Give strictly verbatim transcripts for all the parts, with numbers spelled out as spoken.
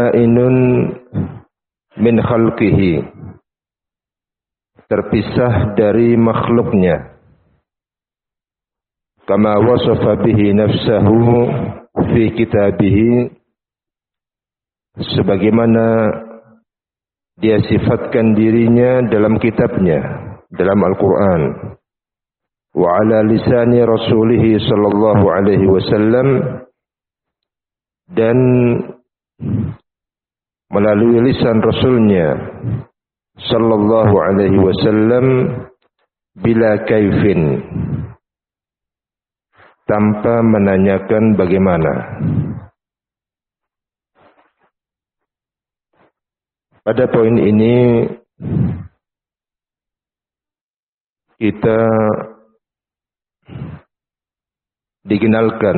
ainun min khalqihi, terpisah dari makhluknya, kama wasafa bihi nafsahu fi kitabihi, sebagaimana dia sifatkan dirinya dalam kitabnya, dalam Al-Quran, wa ala lisani rasulih sallallahu alaihi wasallam, dan melalui lisan Rasulnya sallallahu alaihi wasallam, bila kaifin, tanpa menanyakan bagaimana. Pada poin ini kita dikenalkan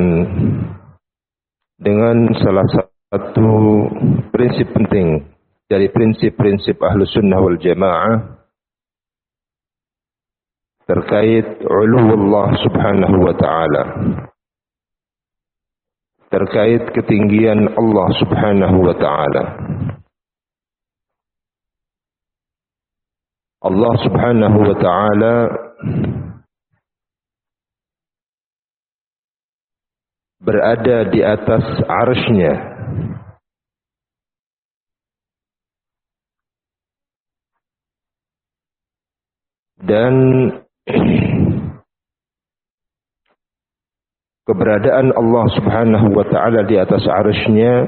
dengan salah satu prinsip penting dari prinsip-prinsip Ahlus Sunnah wal Jamaah terkait uluwullah subhanahu wa ta'ala, terkait ketinggian Allah subhanahu wa ta'ala. Allah subhanahu wa ta'ala berada di atas arsy-Nya, dan keberadaan Allah subhanahu wa ta'ala di atas arsy-Nya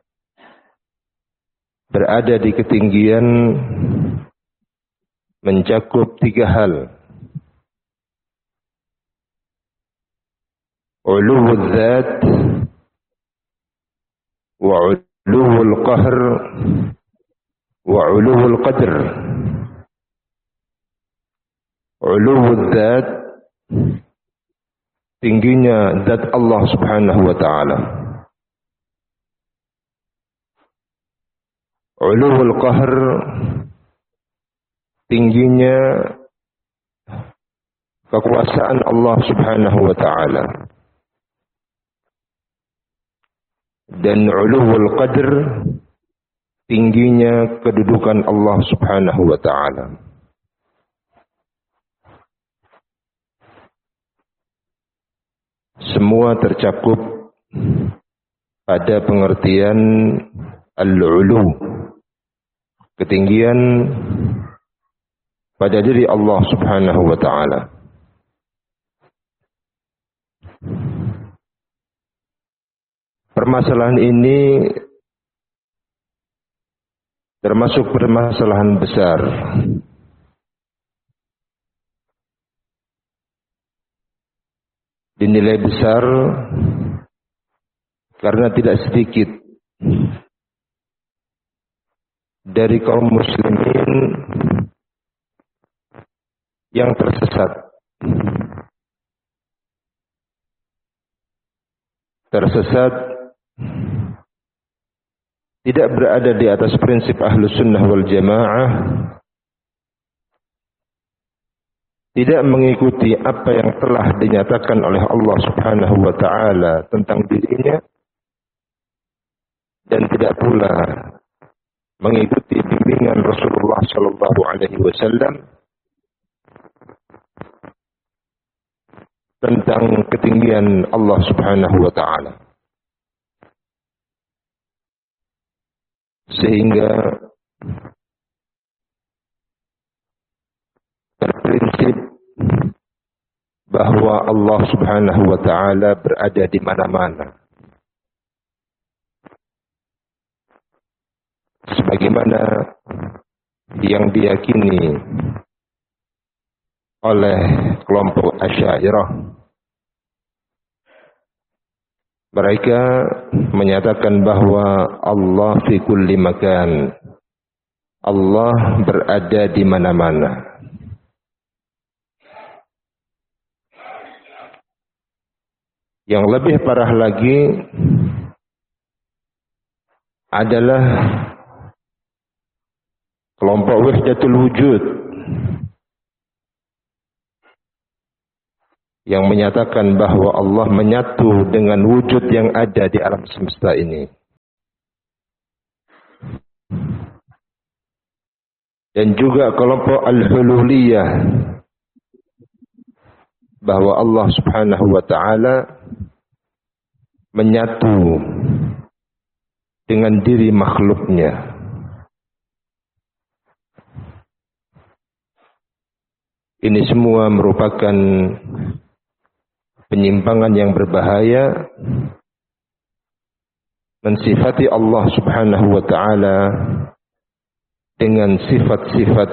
berada di ketinggian mencakup tiga hal: uluwul dzat, wa uluwul qahr, wa uluwul qadr. Uluwul dzat, tingginya zat Allah subhanahu wa ta'ala. Uluwul qahr, tingginya kekuasaan Allah subhanahu wa ta'ala. Dan uluwul qadr, tingginya kedudukan Allah subhanahu wa ta'ala. Semua tercakup pada pengertian al-ulu, ketinggian pada diri Allah subhanahu wa ta'ala. Permasalahan ini termasuk permasalahan besar. Dinilai besar karena tidak sedikit dari kaum muslimin yang tersesat. Tersesat tidak berada di atas prinsip Ahlus Sunnah wal Jamaah, tidak mengikuti apa yang telah dinyatakan oleh Allah subhanahu wa ta'ala tentang dirinya, dan tidak pula mengikuti bimbingan Rasulullah sallallahu alaihi wasallam tentang ketinggian Allah subhanahu wa ta'ala. Sehingga berprinsip bahwa Allah subhanahu wa ta'ala berada di mana-mana, sebagaimana yang diyakini oleh kelompok Asy'ariyah. Mereka menyatakan bahwa Allah fi kulli makan, Allah berada di mana-mana. Yang lebih parah lagi adalah kelompok Wahdatul Wujud yang menyatakan bahwa Allah menyatu dengan wujud yang ada di alam semesta ini. dan juga kelompok al-hululiyah, bahwa Allah Subhanahu wa taala menyatu dengan diri makhluknya. Ini semua merupakan penyimpangan yang berbahaya, mensifati Allah Subhanahu wa taala dengan sifat-sifat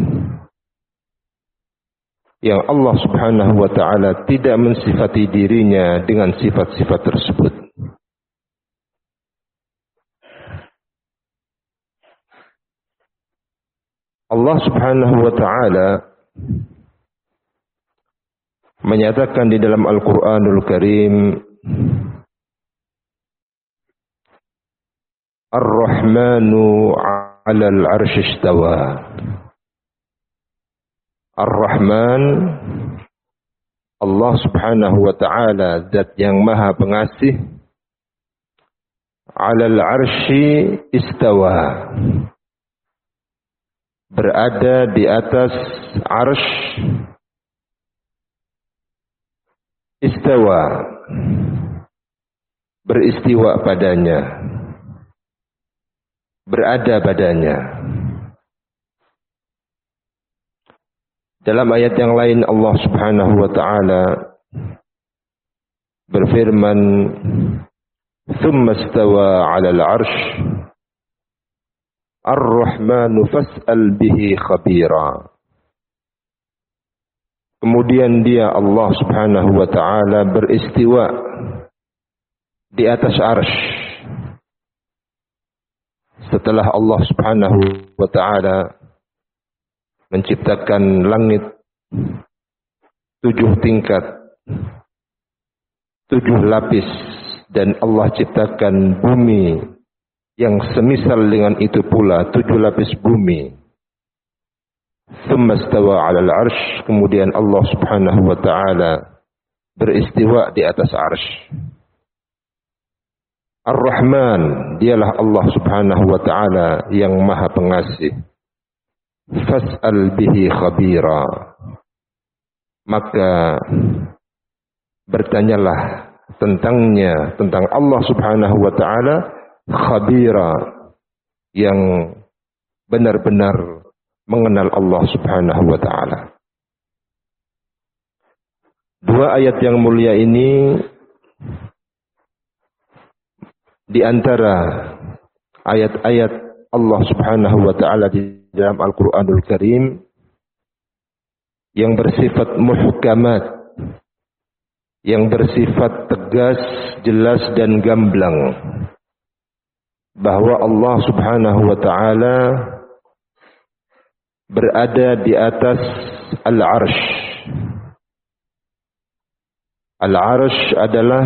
yang Allah Subhanahu wa taala tidak mensifati dirinya dengan sifat-sifat tersebut. Allah Subhanahu wa taala menyatakan di dalam Al-Qur'anul Karim, Ar-Rahmanu 'alal 'arsy istawa. Ar-Rahman, Allah Subhanahu wa taala, zat yang maha pengasih, 'alal 'arsy istawa, berada di atas arsy. Istawa, beristiwa padanya, berada padanya. Dalam ayat yang lain Allah Subhanahu wa taala berfirman, "Tsumma istawa 'alal 'arsy, Ar-Rahmanu fas'al bihi khabira." Kemudian dia, Allah Subhanahu wa taala, beristiwa di atas arsy. Setelah Allah Subhanahu wa taala menciptakan langit tujuh tingkat, tujuh lapis, dan Allah ciptakan bumi yang semisal dengan itu pula, tujuh lapis bumi. Tsumma istawa 'alal 'arsy, kemudian Allah Subhanahu wa taala beristiwa di atas arsy. Ar-Rahman, dialah Allah Subhanahu wa taala yang maha pengasih. Fas'al bihi khabira, maka bertanyalah tentangnya, tentang Allah Subhanahu wa taala, khabira, yang benar-benar mengenal Allah Subhanahu wa taala. Dua ayat yang mulia ini di antara ayat-ayat Allah Subhanahu wa taala di dalam Al-Qur'anul Karim yang bersifat muhkamat, yang bersifat tegas, jelas dan gamblang, bahwa Allah Subhanahu wa taala berada di atas al-'arsy. Al-'arsy adalah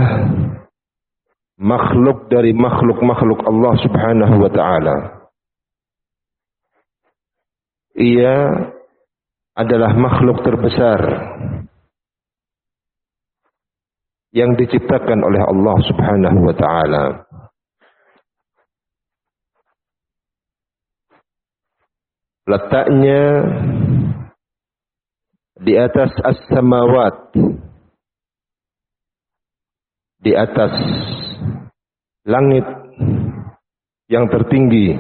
makhluk dari makhluk-makhluk Allah Subhanahu wa taala. Ia adalah makhluk terbesar yang diciptakan oleh Allah Subhanahu wa taala. Letaknya di atas as-samawat, di atas langit yang tertinggi.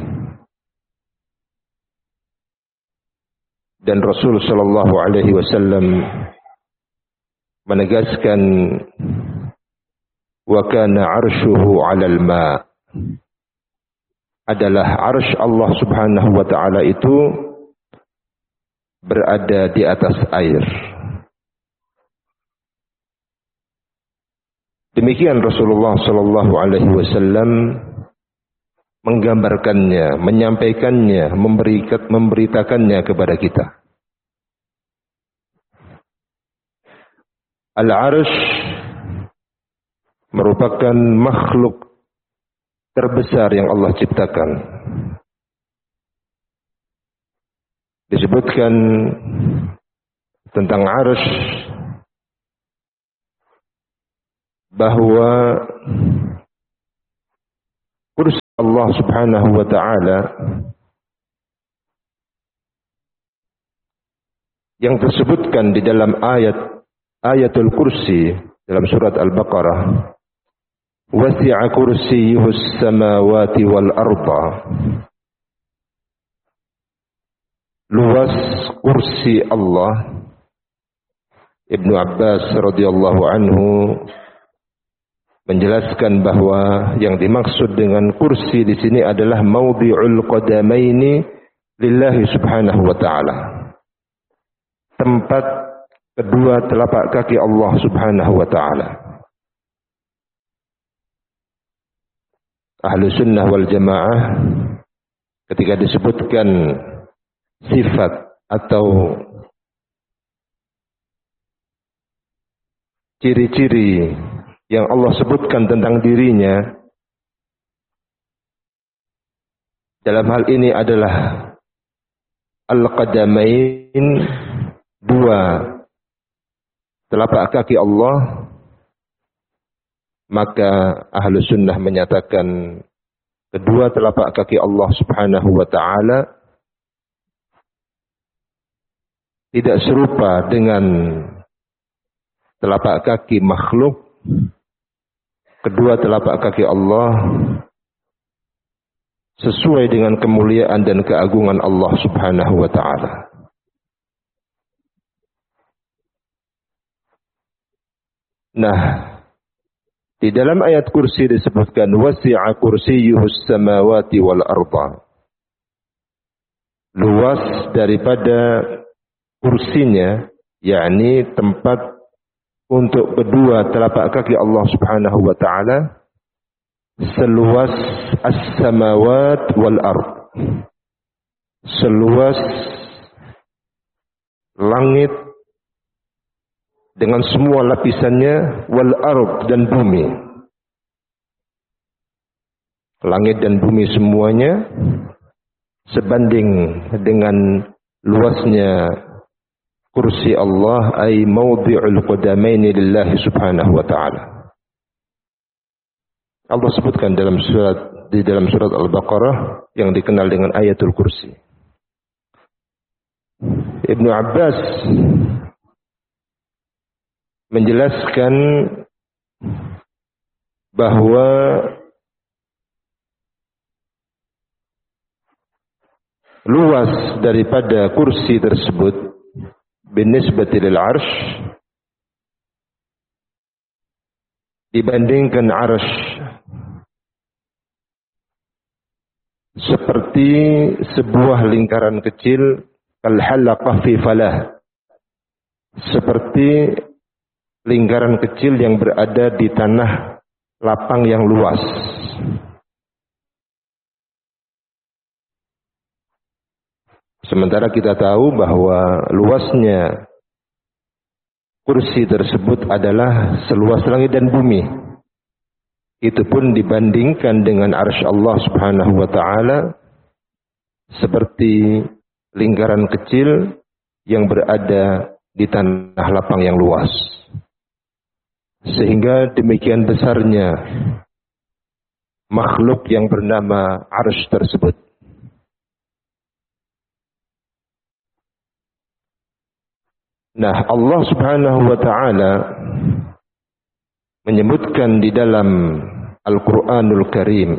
Dan Rasul sallallahu alaihi wasallam menegaskan, wa kana 'arshuhu 'alal ma', adalah arsy Allah Subhanahu wa taala itu berada di atas air. Demikian Rasulullah sallallahu alaihi wasallam menggambarkannya, menyampaikannya, memberikan, memberitakannya kepada kita. Al-'arsy merupakan makhluk terbesar yang Allah ciptakan. Disebutkan tentang 'arsy bahwa kursi Allah Subhanahu wa taala yang tersebutkan di dalam ayat ayatul kursi dalam surat Al-Baqarah, wasi'a kursiyyuhus samawati wal arda. Luas kursi Allah. Ibnu Abbas radhiyallahu anhu menjelaskan bahwa yang dimaksud dengan kursi di sini adalah maudhi'ul qadamaini lillahi subhanahu wa ta'ala. Tempat kedua telapak kaki Allah subhanahu wa ta'ala. Ahlu sunnah wal jamaah ketika disebutkan sifat atau ciri-ciri yang Allah sebutkan tentang dirinya, dalam hal ini adalah al-qadamain, dua telapak kaki Allah, maka ahlu sunnah menyatakan kedua telapak kaki Allah subhanahu wa ta'ala tidak serupa dengan telapak kaki makhluk. Kedua telapak kaki Allah sesuai dengan kemuliaan dan keagungan Allah subhanahu wa ta'ala. Nah, di dalam ayat kursi disebutkan wasi'a kursiyyuhus samawati wal arda. Luas daripada kursinya, yakni tempat untuk kedua telapak kaki Allah subhanahu wa ta'ala, seluas as-samawat wal ard. Seluas langit dengan semua lapisannya, wal ard, dan bumi. Langit dan bumi semuanya sebanding dengan luasnya kursi Allah, ay maudhi'ul qadamaini lillahi subhanahu wa ta'ala. Allah sebutkan dalam surat di dalam surat Al-Baqarah yang dikenal dengan ayatul kursi. Ibnu Abbas menjelaskan bahwa luas daripada kursi tersebut binisbati lil arsh dibandingkan arsh seperti sebuah lingkaran kecil, kal halaqah fi falah, seperti lingkaran kecil yang berada di tanah lapang yang luas. Sementara kita tahu bahwa luasnya kursi tersebut adalah seluas langit dan bumi. Itu pun dibandingkan dengan arsy Allah subhanahu wa ta'ala seperti lingkaran kecil yang berada di tanah lapang yang luas. Sehingga demikian besarnya makhluk yang bernama arsy tersebut. Nah, Allah subhanahu wa ta'ala menyebutkan di dalam Al-Quranul Karim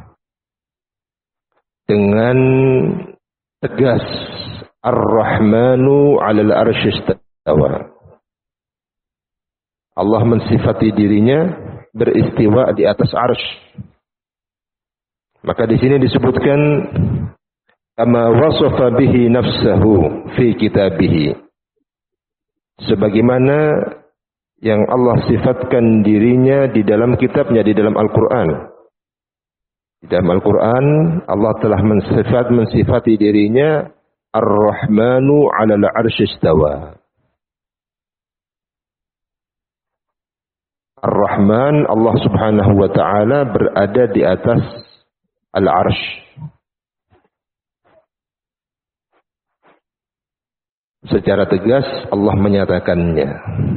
dengan tegas, Ar-Rahmanu 'alal arsy istawa. Allah mensifati dirinya beristiwa di atas arsy. Maka di sini disebutkan kama wasafa bihi nafsahu fi kitabih. Sebagaimana yang Allah sifatkan dirinya di dalam kitabnya, di dalam Al-Quran. Di dalam Al-Quran Allah telah mensifat, mensifati dirinya Ar-Rahmanu 'alal arsy istawa. Ar-Rahman, Allah subhanahu wa ta'ala berada di atas Al-Arsy. Secara tegas Allah menyatakannya.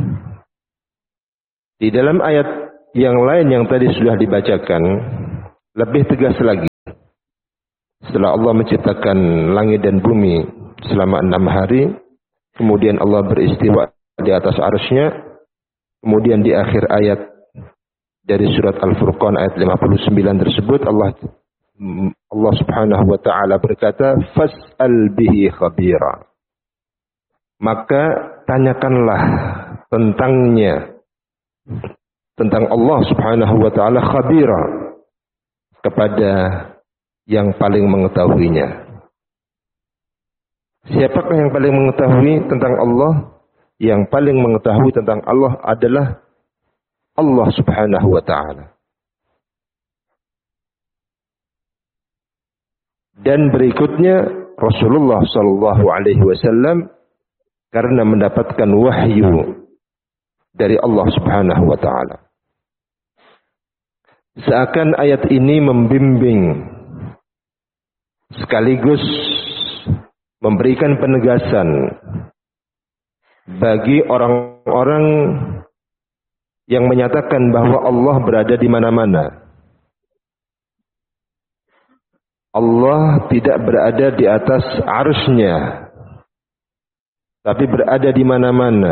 Di dalam ayat yang lain yang tadi sudah dibacakan, lebih tegas lagi. Setelah Allah menciptakan langit dan bumi selama enam hari, kemudian Allah beristiwa di atas arsy-Nya, kemudian di akhir ayat dari surat Al-Furqan ayat lima puluh sembilan tersebut Allah Allah Subhanahu wa taala berkata, "Fas'al bihi khabira." Maka tanyakanlah tentangnya, tentang Allah Subhanahu wa taala khabira, kepada yang paling mengetahuinya. Siapakah yang paling mengetahui tentang Allah? Yang paling mengetahui tentang Allah adalah Allah Subhanahu wa taala. Dan berikutnya Rasulullah sallallahu alaihi wasallam, karena mendapatkan wahyu dari Allah Subhanahu wa taala. Seakan ayat ini membimbing sekaligus memberikan penegasan bagi orang-orang yang menyatakan bahwa Allah berada di mana-mana. Allah tidak berada di atas arsy-Nya, tapi berada di mana-mana.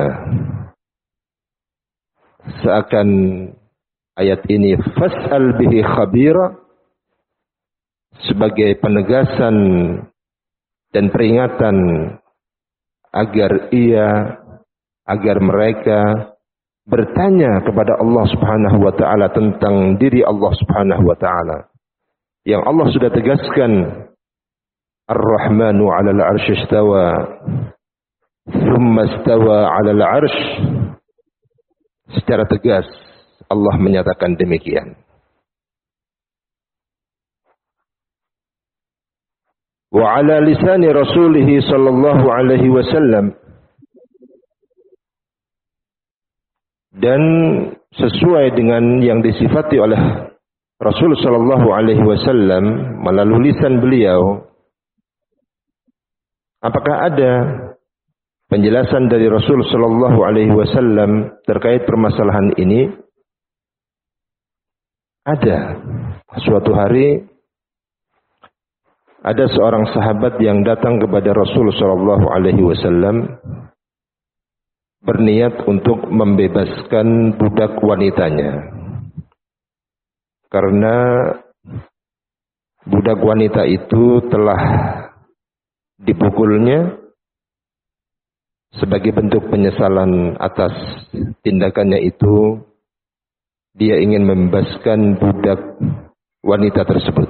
Seakan ayat ini fas'al bihi khabira sebagai penegasan dan peringatan agar ia, agar mereka bertanya kepada Allah Subhanahu wa taala tentang diri Allah Subhanahu wa taala. Yang Allah sudah tegaskan, Ar-Rahmanu 'alal 'arsy istawa, tsumma istawa 'alal 'arsy. Secara tegas Allah menyatakan demikian. Wa 'ala lisani rasulih sallallahu alaihi wasallam, dan sesuai dengan yang disifati oleh Rasul sallallahu alaihi wasallam melalui lisan beliau. Apakah ada penjelasan dari Rasul sallallahu alaihi wasallam terkait permasalahan ini? Ada. Suatu hari ada seorang sahabat yang datang kepada Rasul sallallahu alaihi wasallam berniat untuk membebaskan budak wanitanya. Karena budak wanita itu telah dipukulnya sebagai bentuk penyesalan atas tindakannya itu, dia ingin membebaskan budak wanita tersebut.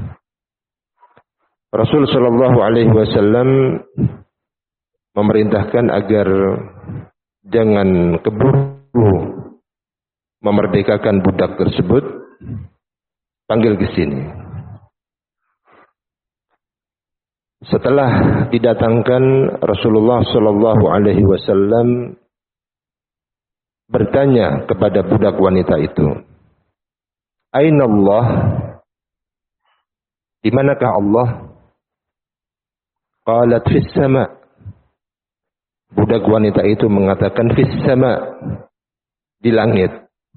Rasul sallallahu alaihi wasallam memerintahkan agar jangan keburu memerdekakan budak tersebut, panggil ke sini. Setelah didatangkan, Rasulullah sallallahu alaihi wasallam bertanya kepada budak wanita itu, "Aina Allah?" Di manakah Allah? Qalat fis sama. Budak wanita itu mengatakan fis sama, di langit.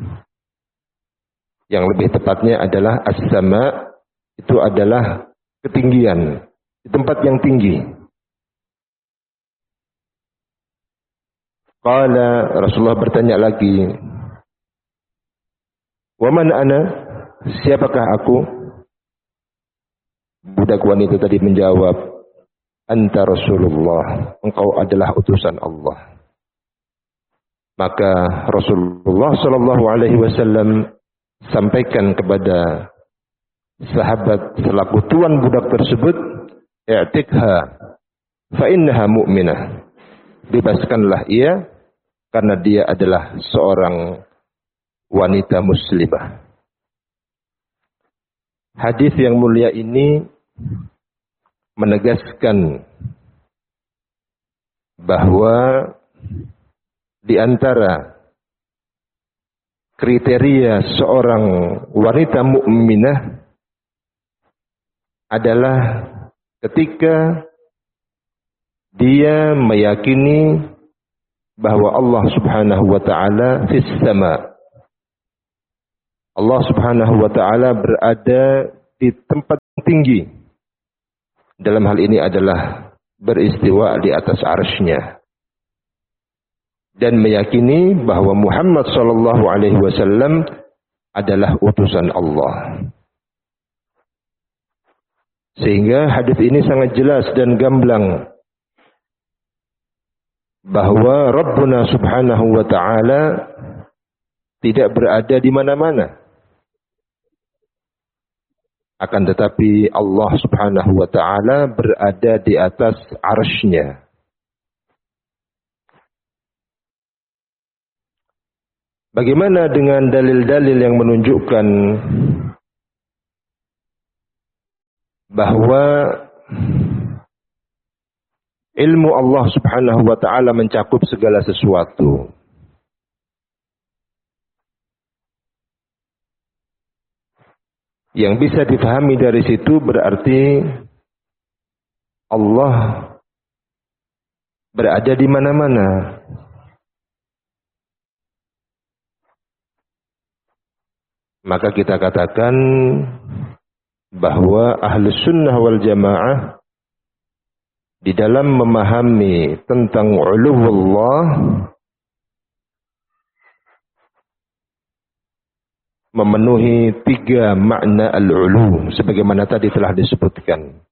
Yang lebih tepatnya adalah as-sama, itu adalah ketinggian, di tempat yang tinggi. Qala, Rasulullah bertanya lagi, "Wa man ana?" Siapakah aku? Budak wanita tadi menjawab, "Anta Rasulullah, engkau adalah utusan Allah." Maka Rasulullah sallallahu alaihi wasallam sampaikan kepada sahabat selaku tuan budak tersebut, "I'tikha fa innaha mu'minah." Bebaskanlah ia karena dia adalah seorang wanita muslimah. Hadis yang mulia ini menegaskan bahwa di antara kriteria seorang wanita mukminah adalah ketika dia meyakini bahwa Allah Subhanahu wa taala fis sama. Allah Subhanahu wa taala berada di tempat tinggi. Dalam hal ini adalah beristiwa di atas arsy-Nya. dan meyakini bahwa Muhammad sallallahu alaihi wasallam adalah utusan Allah. Sehingga hadis ini sangat jelas dan gamblang bahwa Rabbuna Subhanahu wa taala tidak berada di mana-mana. Akan tetapi Allah Subhanahu wa taala berada di atas arsy-Nya. Bagaimana dengan dalil-dalil yang menunjukkan bahwa ilmu Allah Subhanahu wa taala mencakup segala sesuatu? Yang bisa difahami dari situ berarti Allah berada di mana-mana. Maka kita katakan bahwa Ahlus Sunnah wal Jamaah di dalam memahami tentang uluwullah memenuhi tiga makna al-ulu sebagaimana tadi telah disebutkan.